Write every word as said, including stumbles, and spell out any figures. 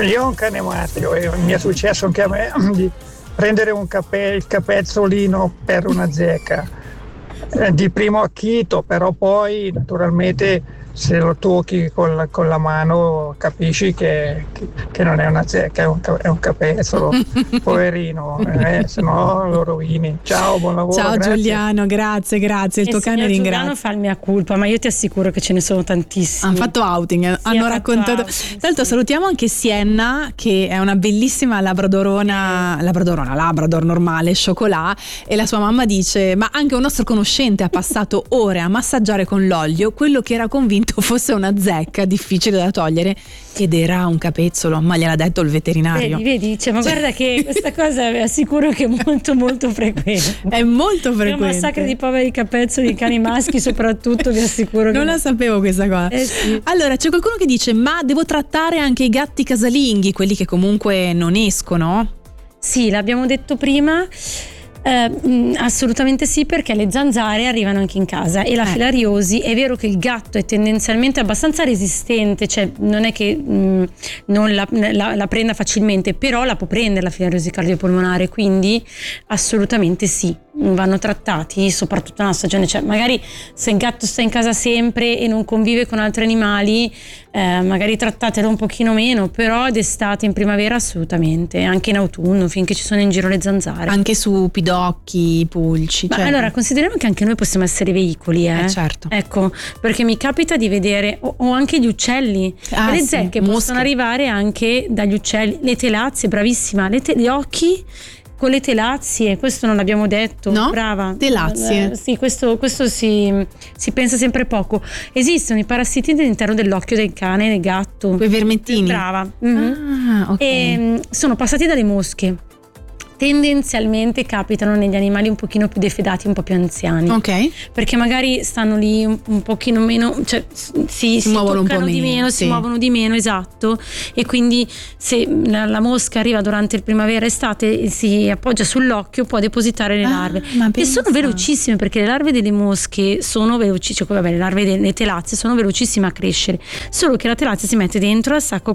Io ho un cane maschio e mi è successo anche a me di prendere un cape- il capezzolino per una zecca. Eh, di primo acchito, però poi naturalmente se lo tocchi con la, con la mano capisci che, che, che non è una zecca, è un, è un capezzolo, poverino, eh, se no lo rovini. Ciao, buon lavoro. Ciao grazie. Giuliano, grazie, grazie. Il tuo il cane signor ringrazia. Giuliano fa il mea culpa, ma io ti assicuro che ce ne sono tantissimi. Hanno fatto outing, Sì, hanno ha fatto raccontato. outing, Tra l'altro sì. salutiamo anche Sienna, che è una bellissima labradorona, labradorona, labrador normale, cioccolà, e la sua mamma dice: ma anche un nostro conoscente ha passato ore a massaggiare con l'olio quello che era convinto fosse una zecca difficile da togliere ed era un capezzolo, ma gliel'ha detto il veterinario. Vedi, vedi, cioè, ma guarda che questa cosa vi assicuro che è molto molto frequente. È molto frequente. È un massacro di poveri capezzoli di cani maschi, soprattutto, vi assicuro che non la sapevo questa cosa. Eh sì. Allora c'è qualcuno che dice: ma devo trattare anche i gatti casalinghi, quelli che comunque non escono? Sì, l'abbiamo detto prima. Eh, mh, assolutamente sì, perché le zanzare arrivano anche in casa e la Eh. filariosi, è vero che il gatto è tendenzialmente abbastanza resistente, cioè non è che mh, non la, la, la prenda facilmente, però la può prendere la filariosi cardiopolmonare, quindi assolutamente sì, vanno trattati soprattutto nella stagione, cioè magari se il gatto sta in casa sempre e non convive con altri animali, eh, magari trattatelo un pochino meno, però d'estate, in primavera assolutamente, anche in autunno finché ci sono in giro le zanzare. Anche su pidocchi, pulci. Ma cioè... allora consideriamo che anche noi possiamo essere veicoli, eh? Eh, certo. Ecco, perché mi capita di vedere, o, o anche gli uccelli, Ah, le sì, zecche mosche. possono arrivare anche dagli uccelli, le telazie, bravissima, le te- gli occhi con le telazie, questo non l'abbiamo detto, No? brava. Telazie. Eh, sì, questo, questo si, si pensa sempre poco. Esistono i parassiti all'interno dell'occhio del cane e del gatto. Quei vermettini. Brava. Mhm. Ah, ok. E mh, sono passati dalle mosche. Tendenzialmente capitano negli animali un pochino più defedati, un po' più anziani. Ok. Perché magari stanno lì un, un pochino meno, cioè si, si, si muovono un po' toccano di meno, meno, sì. si muovono di meno, esatto. E quindi se la, la mosca arriva durante il primavera estate e si appoggia sull'occhio, può depositare le Ah, larve. ma E sono pensa. velocissime, perché le larve delle mosche sono velocissime, cioè, vabbè, le larve delle telazie sono velocissime a crescere. Solo che la telazia si mette dentro al sacco